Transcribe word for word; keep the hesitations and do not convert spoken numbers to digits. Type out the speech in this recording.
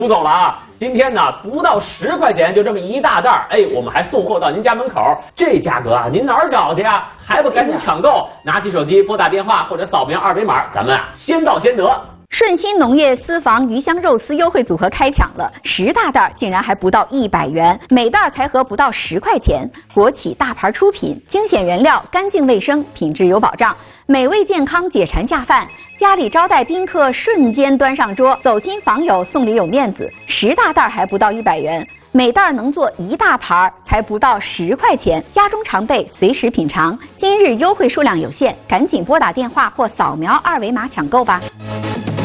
不走了啊！今天呢，不到十块钱就这么一大袋儿，哎，我们还送货到您家门口，这价格啊，您哪儿找去啊？还不赶紧抢购？拿起手机拨打电话或者扫描二维码，咱们啊先到先得。 顺鑫农业私房鱼香肉丝优惠组合开抢了，十大袋竟然还不到一百元，每袋才合不到十块钱。国企大牌出品，精选原料，干净卫生，品质有保障，美味健康，解馋下饭。家里招待宾客，瞬间端上桌，走亲访友送礼有面子。十大袋还不到一百元，每袋能做一大盘，才不到十块钱。家中常备，随时品尝。今日优惠数量有限，赶紧拨打电话或扫描二维码抢购吧。